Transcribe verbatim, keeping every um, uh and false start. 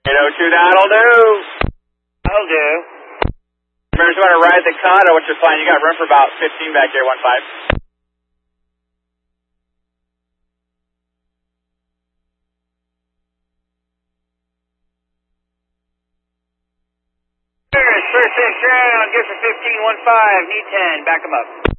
eight oh two, that'll do. That'll do. Members want to ride the condo, what's your plan? You got room for about fifteen back here, one five. First six round, good for fifteen, one five, need ten, back them up.